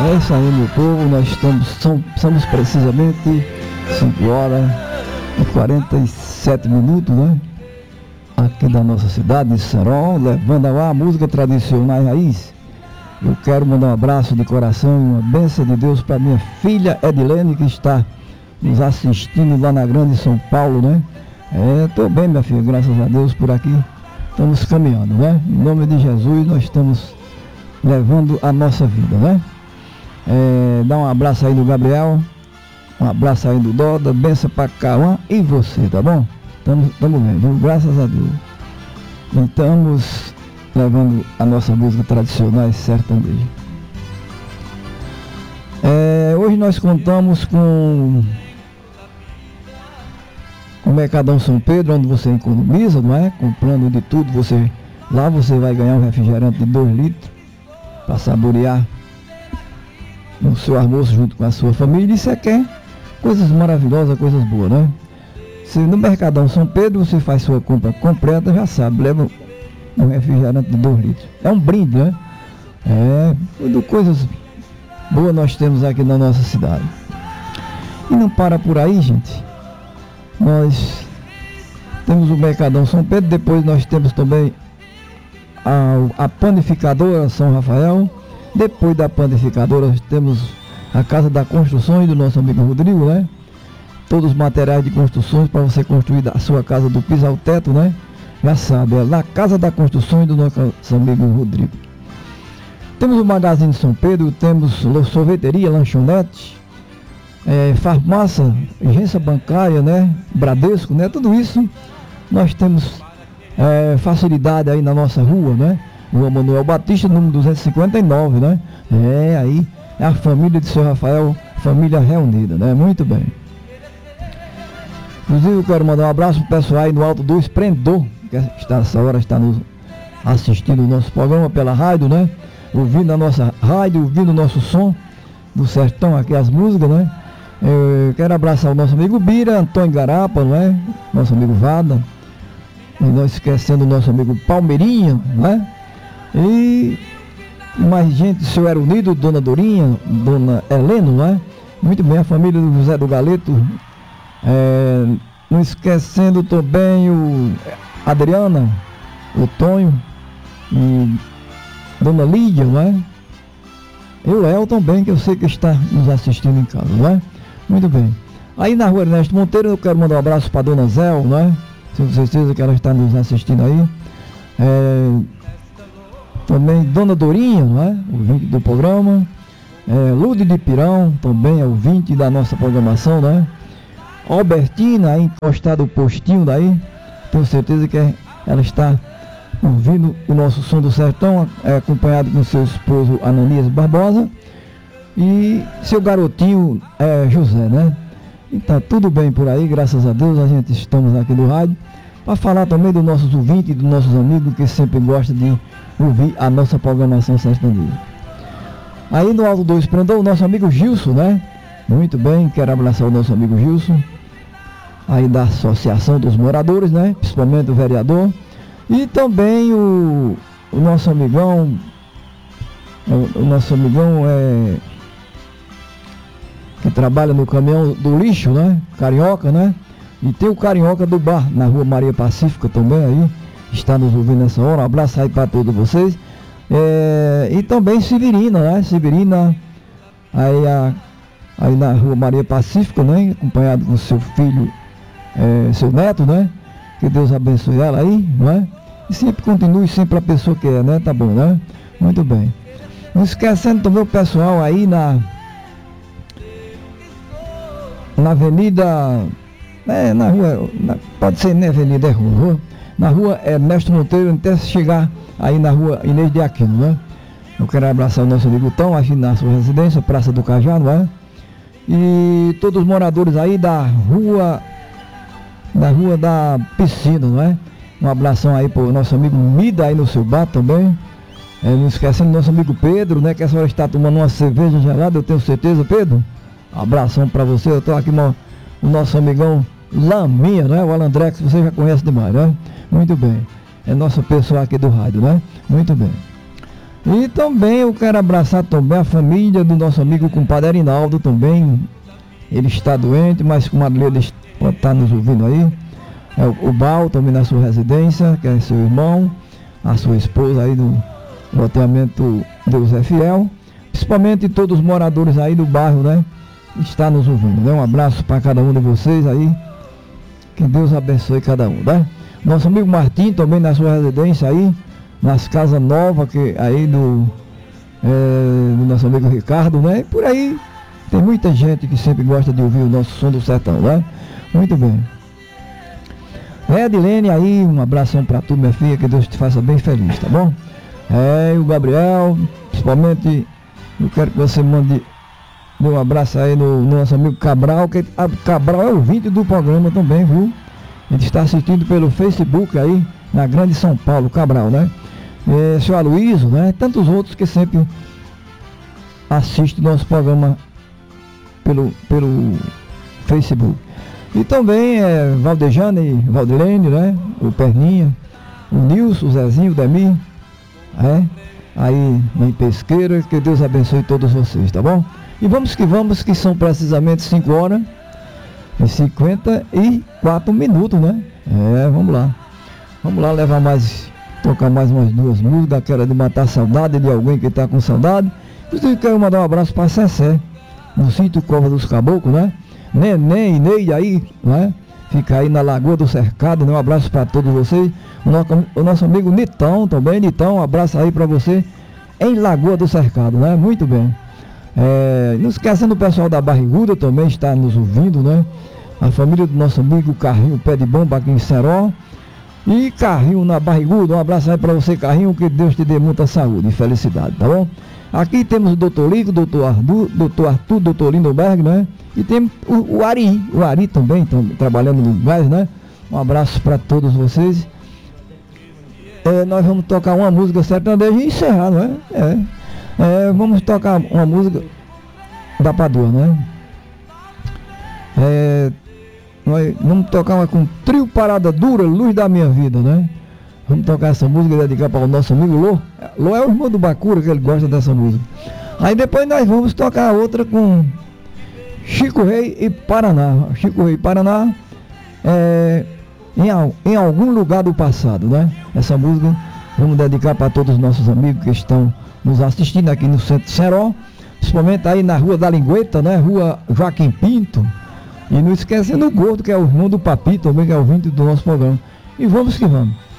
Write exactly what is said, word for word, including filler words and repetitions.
É isso aí, meu povo, nós estamos, são, somos precisamente cinco horas e quarenta e sete minutos, né? Aqui da nossa cidade de Serol, levando ao ar a música tradicional e raiz. Eu quero mandar um abraço de coração e uma bênção de Deus para minha filha Edilene, que está nos assistindo lá na Grande São Paulo, né? É, estou bem, minha filha, graças a Deus, por aqui estamos caminhando, né? Em nome de Jesus nós estamos levando a nossa vida, né? É, dá um abraço aí no Gabriel, um abraço aí do Doda, benção para Cauã e você, tá bom? Estamos bem, viu? Graças a Deus. E estamos levando a nossa música tradicional e sertaneja. É, hoje nós contamos com o Mercadão São Pedro, onde você economiza, não é? Comprando de tudo, você, lá você vai ganhar um refrigerante de dois litros para saborear no seu almoço junto com a sua família. E você quer coisas maravilhosas, coisas boas, né? Se no Mercadão São Pedro você faz sua compra completa, já sabe, leva um refrigerante de dois litros. É um brinde, né? É, tudo coisas boas nós temos aqui na nossa cidade. E não para por aí, gente. Nós temos o Mercadão São Pedro, depois nós temos também a, a panificadora São Rafael. Depois da panificadora nós temos a Casa da Construção do nosso amigo Rodrigo, né? Todos os materiais de construções para você construir a sua casa do piso ao teto, né? Já sabe, é na Casa da Construção do nosso amigo Rodrigo. Temos o Magazine São Pedro, temos sorveteria, lanchonete, é, farmácia, agência bancária, né? Bradesco, né? Tudo isso nós temos é, facilidade aí na nossa rua, né? Rua Manuel Batista, número duzentos e cinquenta e nove, né? É, aí é a família de seu Rafael, família reunida, né? Muito bem. Inclusive eu quero mandar um abraço para o pessoal aí no Alto do Esplendor, que está, essa hora está nos assistindo o nosso programa pela rádio, né? Ouvindo a nossa rádio, ouvindo o nosso som do sertão, aqui as músicas, né? Eu quero abraçar o nosso amigo Bira, Antônio Garapa, não é? Nosso amigo Vada. E não esquecendo o nosso amigo Palmeirinha, né? E mais gente, seu Erunido, Dona Dorinha, Dona Helena, não é? Muito bem, a família do José do Galeto. É, não esquecendo também o Adriana, o Tonho e Dona Lídia, não é? E o Léo também, que eu sei que está nos assistindo em casa, não é? Muito bem. Aí na rua Ernesto Monteiro eu quero mandar um abraço para Dona Zéu, não é? Tenho certeza que ela está nos assistindo aí. É, também Dona Dorinha, não é? Ouvinte do programa. É, Lude de Pirão, também é ouvinte da nossa programação, né? Albertina, aí encostada o postinho daí, tenho certeza que ela está ouvindo o nosso som do sertão, é, acompanhado com seu esposo Ananias Barbosa e seu garotinho é, José, né? E tá tudo bem por aí, graças a Deus. A gente estamos aqui no rádio para falar também dos nossos ouvintes e dos nossos amigos que sempre gostam de ouvir a nossa programação sertaneja. Aí no Alto do Esplendor, o nosso amigo Gilson, né? Muito bem, quero abraçar o nosso amigo Gilson, aí da Associação dos Moradores, né? Principalmente o vereador. E também o, o nosso amigão, o, o nosso amigão é, que trabalha no caminhão do lixo, né? Carioca, né? E tem o Carioca do Bar, na rua Maria Pacífica também aí, está nos ouvindo nessa hora. Um abraço aí para todos vocês. É, e também Severina, né? Severina, aí a aí na rua Maria Pacífica, né? Acompanhado com seu filho, é, seu neto, né? Que Deus abençoe ela aí, não é? E sempre continue sempre a pessoa que é, né? Tá bom, né? Muito bem. Não esquecendo também o pessoal aí na na avenida, é, na rua, na, pode ser nem avenida, é rua, na rua Ernesto Monteiro, até chegar aí na rua Inês de Aquino, né? Eu quero abraçar o nosso amigo Tom, aqui na sua residência, Praça do Cajá, não é? E todos os moradores aí da rua da rua da piscina, não é? Um abração aí pro nosso amigo Mida aí no seu bar também. É, não esquecendo do nosso amigo Pedro, né? Que essa hora está tomando uma cerveja gelada, eu tenho certeza, Pedro. Um abração para você. Eu estou aqui no o nosso amigão Laminha, né? O Alandrex, você já conhece demais, né? Muito bem. É nossa pessoa aqui do rádio, né? Muito bem. E também eu quero abraçar também a família do nosso amigo compadre Arinaldo também. Ele está doente, mas com ele pode estar nos ouvindo aí. É o, o Bal também na sua residência, que é seu irmão, a sua esposa aí do loteamento Deus é Fiel. Principalmente todos os moradores aí do bairro, né? Está nos ouvindo, né? Um abraço para cada um de vocês aí. Que Deus abençoe cada um, né? Nosso amigo Martim também na sua residência aí, nas casas novas que aí do, é, do nosso amigo Ricardo, né? E por aí tem muita gente que sempre gosta de ouvir o nosso som do sertão, né? Muito bem. É, Edilene aí, um abração para tu, minha filha, que Deus te faça bem feliz, tá bom? É, e o Gabriel, principalmente, eu quero que você mande um abraço aí no, no nosso amigo Cabral, que a, Cabral é ouvinte do programa também, viu? Ele está assistindo pelo Facebook aí, na Grande São Paulo, Cabral, né? É, seu Aloysio, né? Tantos outros que sempre assistem nosso programa pelo, pelo Facebook. E também é Valdejane, Valdirene, né? O Perninha, o Nilson, o Zezinho, o Demir, é? Aí em Pesqueira, que Deus abençoe todos vocês, tá bom? E vamos que vamos, que são precisamente cinco horas e cinquenta e quatro minutos, né? É, vamos lá. Vamos lá levar mais, tocar mais umas duas músicas, aquela de matar saudade de alguém que está com saudade. Inclusive quero mandar um abraço para Cessé, no sítio Cova dos Caboclos, né? Neném e Neide aí, né? Fica aí na Lagoa do Cercado, né? Um abraço para todos vocês. O nosso, o nosso amigo Nitão também, Nitão, um abraço aí para você em Lagoa do Cercado, né? Muito bem. É, não esquecendo o pessoal da Barriguda também está nos ouvindo, né? A família do nosso amigo Carrinho Pé de Bomba aqui em Seró. E Carrinho na Barriguda, um abraço aí para você, Carrinho, que Deus te dê muita saúde e felicidade, tá bom? Aqui temos o doutor Lico, doutor Arthur, doutor Arthur, doutor Lindoberg, né? E temos o, o Ari, o Ari também, tam, trabalhando no gás, né? Um abraço para todos vocês. É, nós vamos tocar uma música sertaneja e encerrar, não é? É. É, vamos tocar uma música da Padua, né? É, nós vamos tocar uma com Trio Parada Dura, Luz da Minha Vida, né? Vamos tocar essa música e dedicar para o nosso amigo Lô. Lô é o irmão do Bacura, que ele gosta dessa música. Aí depois nós vamos tocar outra com Chico Rei e Paraná. Chico Rei e Paraná é, em, em algum lugar do passado, né? Essa música vamos dedicar para todos os nossos amigos que estão nos assistindo aqui no Centro de Seró, principalmente aí na Rua da Lingueta, né? Rua Joaquim Pinto. E não esquecendo o Gordo, que é o irmão do Papi também, que é o ouvinte do nosso programa. E vamos que vamos.